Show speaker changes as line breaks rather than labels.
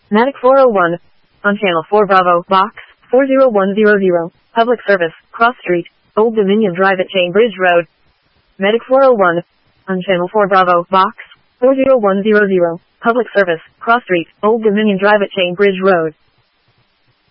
Matic 401. On Channel 4 Bravo, Box 40100. Public Service, Cross Street, Old Dominion Drive at Cambridge Road. Medic 401. On Channel 4 Bravo, Box 40100. Public Service, Cross Street, Old Dominion Drive at Cambridge Road.